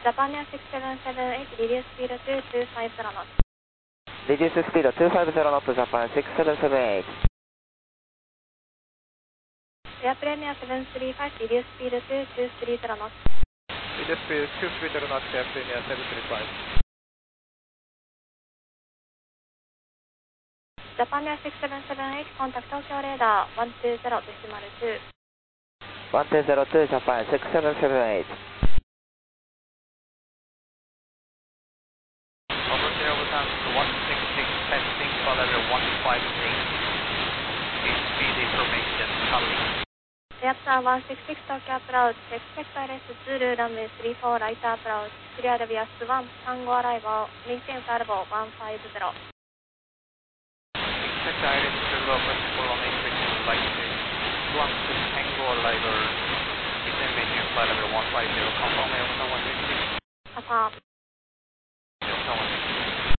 Japan Air 6778, reduce speed to 250 knots. Reduce speed 250 knots, Japan 6778. Air Premier 735, reduce speed to 230 knots. Reduce speed 230 knots, Air Premier 735. Japan Air 6778, contact Tokyo radar 120.2. 1202, Japan 6778. Overseas 166, testing for level 158. Speed information coming. Airplan 166 Tokyo approach, expect ILS Zulu runway 34 right approach, clear Vias 1, Tango arrival, maintain salvo 150. Expect ILS Zulu principal on expected flight 1 to Tango arrival, descend maintain flight level 150, confirm Air 166. Affirm.